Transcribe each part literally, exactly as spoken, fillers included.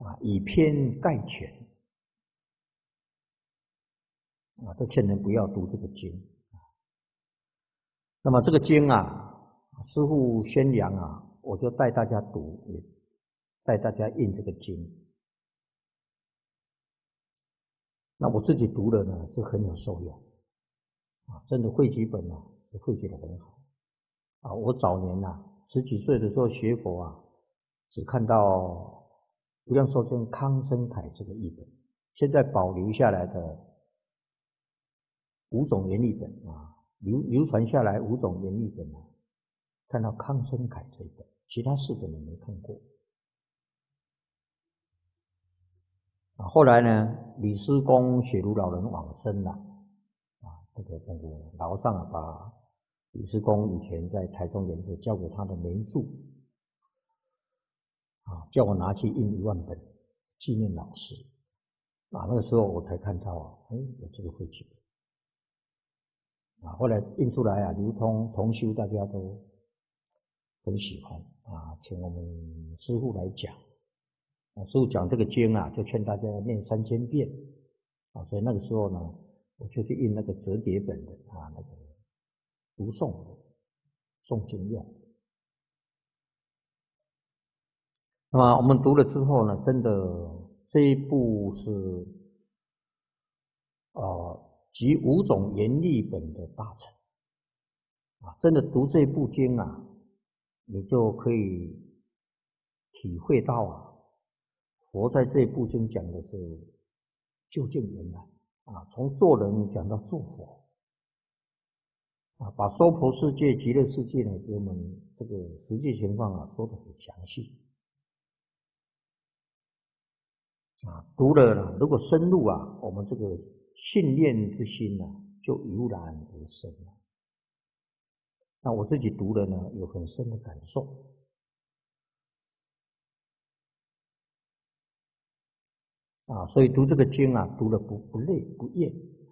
啊，以偏概全啊，都劝人不要读这个经。那么这个经啊，师父宣扬啊，我就带大家读，也带大家印这个经。那我自己读了呢，是很有受用啊，真的汇集本啊，是汇集得很好啊。我早年呐、啊，十几岁的时候学佛啊，只看到无量寿经康生凯这个译本，现在保留下来的五种原译本啊，流流传下来五种原译本啊，看到康生凯这一本，其他四本我没看过。啊，后来呢，李师公雪如老人往生了，啊，那个那个老上啊，把李师公以前在台中研社交给他的梅著，啊，叫我拿去印一万本纪念老师，啊，那个时候我才看到啊，哎，有这个汇集本，啊，后来印出来啊，流通同修大家都很喜欢啊，请我们师父来讲。啊，师父讲这个经啊，就劝大家念三千遍啊，所以那个时候呢，我就去印那个折叠本的啊，那个读诵的诵经用。那么我们读了之后呢，真的这一部是呃集五种严译本的大成啊，真的读这部经啊，你就可以体会到啊。佛在这部经讲的是究竟圆满啊，从做人讲到做佛啊，把娑婆世界、极乐世界呢，给我们这个实际情况啊说得很详细啊。读了呢，如果深入啊，我们这个信念之心呢、啊，就油然而生了。那我自己读了呢，有很深的感受。啊，所以读这个经啊，读了不不累不厌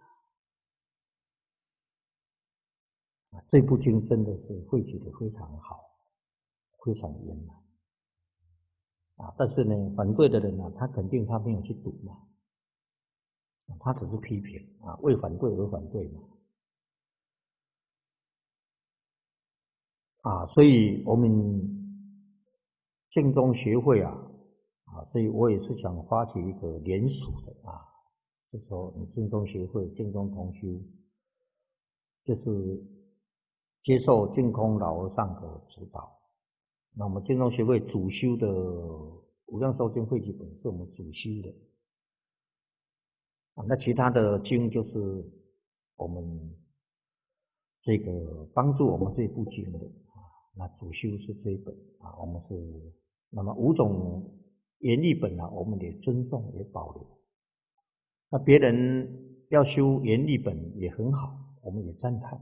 啊。这部经真的是汇集的非常好，非常圆满啊。但是呢，反对的人呢、啊，他肯定他没有去读嘛，他只是批评啊，为反对而反对嘛啊。所以我们净宗学会啊啊，所以我也是想发起一个联署的啊，就说你净宗学会、净宗同修，就是接受净空老和尚的指导。那我们净宗学会主修的无量寿经汇集本是我们主修的啊，那其他的经就是我们这个帮助我们这部经的啊，那主修是这一本啊，我们是那么五种原译本呢、啊，我们也尊重也保留。那别人要修原译本也很好，我们也赞叹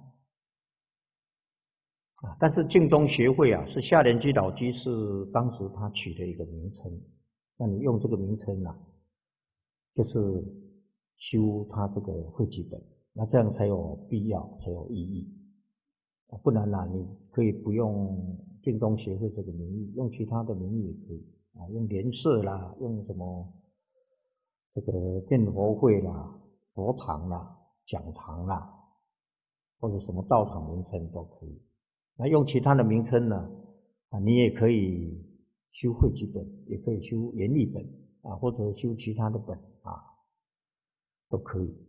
啊。但是净宗学会啊，是下莲居老居士当时他取的一个名称，那你用这个名称啊，就是修他这个汇集本，那这样才有必要，才有意义啊。不然呢、啊，你可以不用净宗学会这个名义，用其他的名义也可以啊，用莲社啦，用什么这个念佛会啦、佛堂啦、讲堂啦，或者什么道场名称都可以。那用其他的名称呢？啊，你也可以修汇集本，也可以修原译本啊，或者修其他的本啊，都可以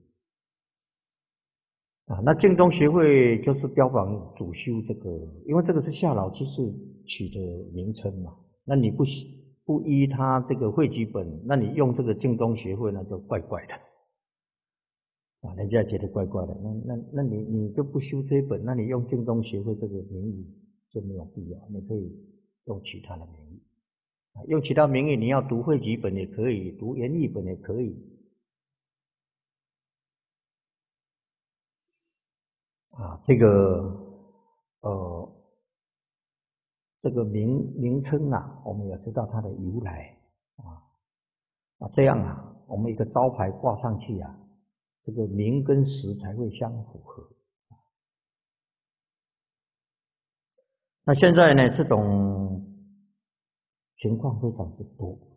啊。那净宗学会就是标榜主修这个，因为这个是夏老居士取的名称嘛。那你不不依他这个汇集本，那你用这个净宗学会那就怪怪的啊，人家觉得怪怪的。那那那你你就不修这一本，那你用净宗学会这个名义就没有必要，你可以用其他的名义啊，用其他名义你要读汇集本也可以，读原译本也可以啊。这个呃这个名名称啊，我们也知道它的由来啊啊，这样啊，我们一个招牌挂上去啊，这个名跟实才会相符合。那现在呢，这种情况非常之多